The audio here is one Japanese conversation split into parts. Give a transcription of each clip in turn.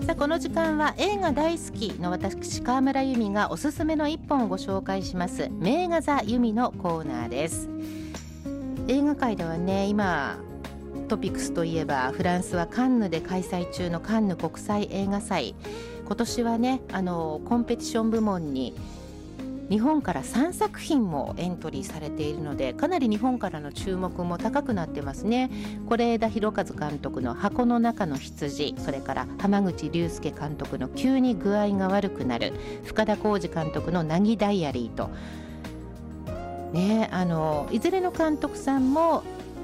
さあこの時間は映画大好きの私川村由美がおすすめの一本をご紹介します名画座由美のコーナーです。映画界ではね、今トピックスといえばフランスはカンヌで開催中のカンヌ国際映画祭、今年はねコンペティション部門に日本から3作品もエントリーされているので、かなり日本からの注目も高くなってますね。是枝裕和監督の箱の中の羊、それから濱口竜介監督の急に具合が悪くなる、深田浩二監督の凪ダイアリーとね、いずれの監督さんも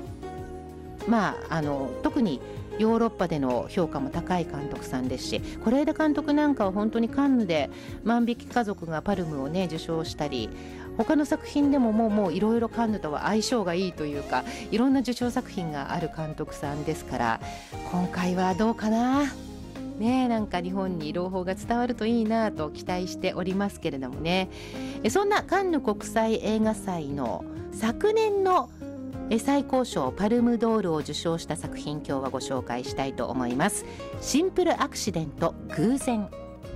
特にヨーロッパでの評価も高い監督さんですし、是枝監督なんかは本当にカンヌで万引き家族がパルムをね受賞したり、他の作品でももういろいろカンヌとは相性がいいというか、いろんな受賞作品がある監督さんですから、今回はどうかなね、なんか日本に朗報が伝わるといいなと期待しておりますけれどもね。そんなカンヌ国際映画祭の昨年の最高賞パルムドールを受賞した作品、今日はご紹介したいと思います。シンプルアクシデント偶然、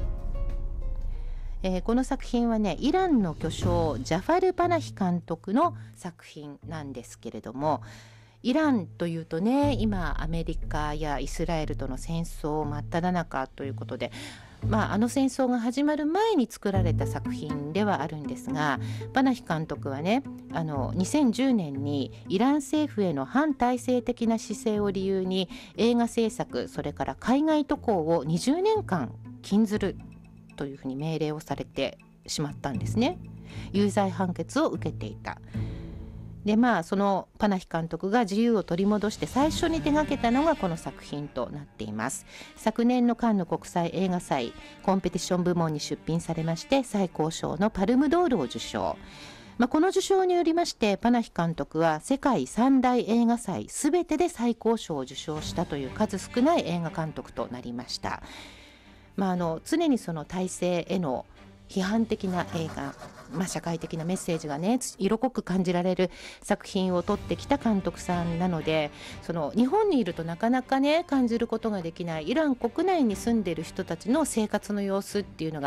この作品はねイランの巨匠ジャファル・パナヒ監督の作品なんですけれども、イランというとね、今アメリカやイスラエルとの戦争真っ只中ということで、あの戦争が始まる前に作られた作品ではあるんですが、パナヒ監督はね2010年にイラン政府への反体制的な姿勢を理由に映画制作、それから海外渡航を20年間禁ずるというふうに命令をされてしまったんですね。有罪判決を受けていた。でそのパナヒ監督が自由を取り戻して最初に手掛けたのがこの作品となっています。昨年のカンヌ国際映画祭コンペティション部門に出品されまして、最高賞のパルムドールを受賞。この受賞によりましてパナヒ監督は世界三大映画祭すべてで最高賞を受賞したという数少ない映画監督となりました。常にその体制への批判的な映画、社会的なメッセージがね色濃く感じられる作品を撮ってきた監督さんなので、その日本にいるとなかなかね感じることができないイラン国内に住んでいる人たちの生活の様子っていうのが